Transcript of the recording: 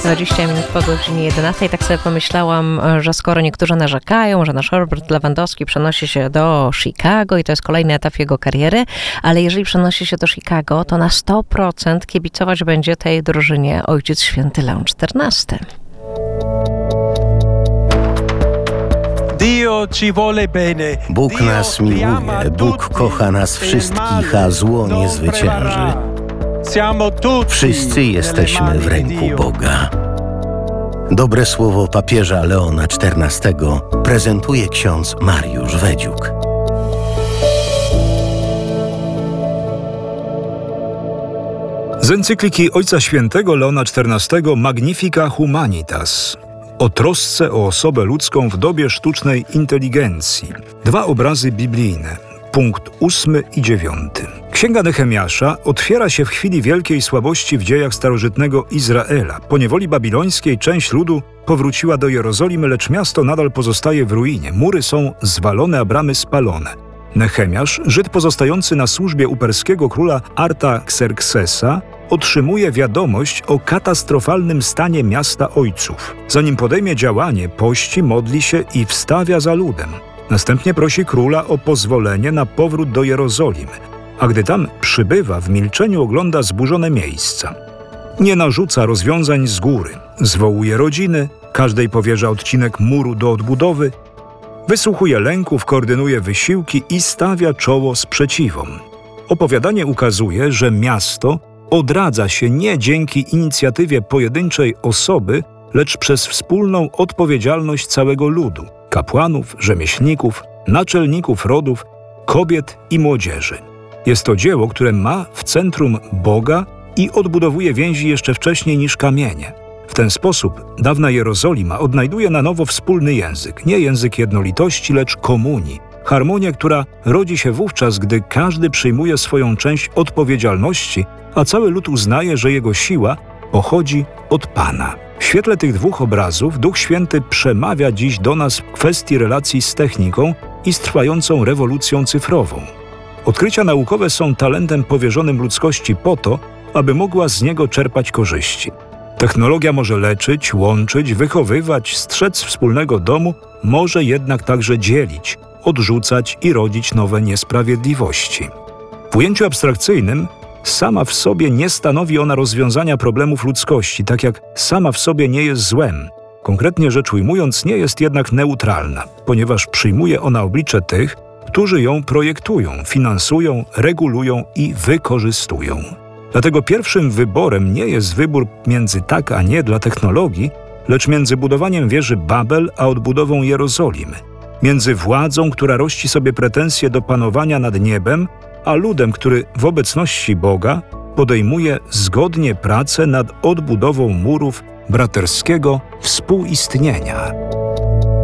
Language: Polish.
20 minut po godzinie 11. Tak sobie pomyślałam, że skoro niektórzy narzekają, że nasz Robert Lewandowski przenosi się do Chicago i to jest kolejny etap jego kariery, ale jeżeli przenosi się do Chicago, to na 100% kibicować będzie tej drużynie Ojciec Święty Leon XIV. Bóg nas miłuje, Bóg kocha nas wszystkich, a zło nie zwycięży. Wszyscy jesteśmy w ręku Boga. Dobre słowo papieża Leona XIV prezentuje ksiądz Mariusz Wedziuk. Z encykliki Ojca Świętego Leona XIV Magnifica Humanitas o trosce o osobę ludzką w dobie sztucznej inteligencji. 2 obrazy biblijne, punkt 8 i 9. Księga Nehemiasza otwiera się w chwili wielkiej słabości w dziejach starożytnego Izraela. Po niewoli babilońskiej część ludu powróciła do Jerozolimy, lecz miasto nadal pozostaje w ruinie. Mury są zwalone, a bramy spalone. Nehemiasz, Żyd pozostający na służbie u perskiego króla Artaxerxesa, otrzymuje wiadomość o katastrofalnym stanie miasta ojców. Zanim podejmie działanie, pości, modli się i wstawia za ludem. Następnie prosi króla o pozwolenie na powrót do Jerozolimy, a gdy tam przybywa, w milczeniu ogląda zburzone miejsca. Nie narzuca rozwiązań z góry, zwołuje rodziny, każdej powierza odcinek muru do odbudowy, wysłuchuje lęków, koordynuje wysiłki i stawia czoło sprzeciwom. Opowiadanie ukazuje, że miasto odradza się nie dzięki inicjatywie pojedynczej osoby, lecz przez wspólną odpowiedzialność całego ludu, kapłanów, rzemieślników, naczelników rodów, kobiet i młodzieży. Jest to dzieło, które ma w centrum Boga i odbudowuje więzi jeszcze wcześniej niż kamienie. W ten sposób dawna Jerozolima odnajduje na nowo wspólny język, nie język jednolitości, lecz komunii. Harmonia, która rodzi się wówczas, gdy każdy przyjmuje swoją część odpowiedzialności, a cały lud uznaje, że jego siła pochodzi od Pana. W świetle tych 2 obrazów Duch Święty przemawia dziś do nas w kwestii relacji z techniką i z trwającą rewolucją cyfrową. Odkrycia naukowe są talentem powierzonym ludzkości po to, aby mogła z niego czerpać korzyści. Technologia może leczyć, łączyć, wychowywać, strzec wspólnego domu, może jednak także dzielić, odrzucać i rodzić nowe niesprawiedliwości. W ujęciu abstrakcyjnym sama w sobie nie stanowi ona rozwiązania problemów ludzkości, tak jak sama w sobie nie jest złem. Konkretnie rzecz ujmując, nie jest jednak neutralna, ponieważ przyjmuje ona oblicze tych, którzy ją projektują, finansują, regulują i wykorzystują. Dlatego pierwszym wyborem nie jest wybór między tak a nie dla technologii, lecz między budowaniem wieży Babel a odbudową Jerozolimy. Między władzą, która rości sobie pretensje do panowania nad niebem, a ludem, który w obecności Boga podejmuje zgodnie pracę nad odbudową murów braterskiego współistnienia.